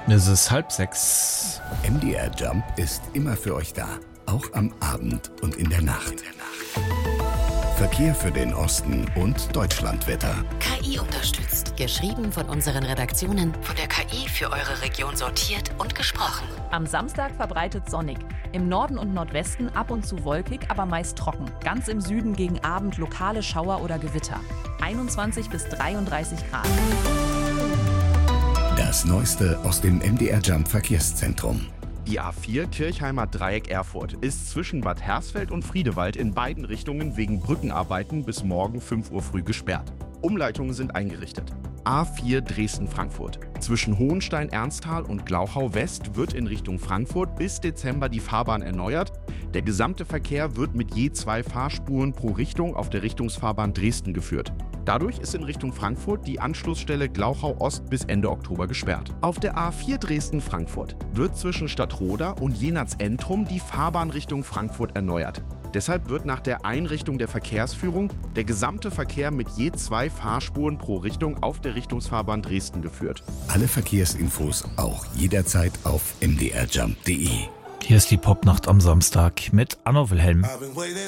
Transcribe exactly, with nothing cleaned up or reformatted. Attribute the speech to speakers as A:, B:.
A: Es ist halb sechs.
B: M D R Jump ist immer für euch da, auch am Abend und in der Nacht. Verkehr für den Osten und Deutschlandwetter.
C: K I unterstützt. Geschrieben von unseren Redaktionen, von der K I für eure Region sortiert und gesprochen.
D: Am Samstag verbreitet sonnig. Im Norden und Nordwesten ab und zu wolkig, aber meist trocken. Ganz im Süden gegen Abend lokale Schauer oder Gewitter. einundzwanzig bis dreiunddreißig Grad.
B: Das Neueste aus dem M D R Jump Verkehrszentrum.
E: Die A vier Kirchheimer Dreieck Erfurt ist zwischen Bad Hersfeld und Friedewald in beiden Richtungen wegen Brückenarbeiten bis morgen fünf Uhr früh gesperrt. Umleitungen sind eingerichtet. A vier Dresden-Frankfurt. Zwischen Hohenstein-Ernsthal und Glauchau West wird in Richtung Frankfurt bis Dezember die Fahrbahn erneuert. Der gesamte Verkehr wird mit je zwei Fahrspuren pro Richtung auf der Richtungsfahrbahn Dresden geführt. Dadurch ist in Richtung Frankfurt die Anschlussstelle Glauchau Ost bis Ende Oktober gesperrt. Auf der A vier Dresden-Frankfurt wird zwischen Stadtroda und Jenatz-Entrum die Fahrbahn Richtung Frankfurt erneuert. Deshalb wird nach der Einrichtung der Verkehrsführung der gesamte Verkehr mit je zwei Fahrspuren pro Richtung auf der Richtungsfahrbahn Dresden geführt.
B: Alle Verkehrsinfos auch jederzeit auf m d r jump punkt d e.
A: Hier ist die Popnacht am Samstag mit Anno Wilhelm.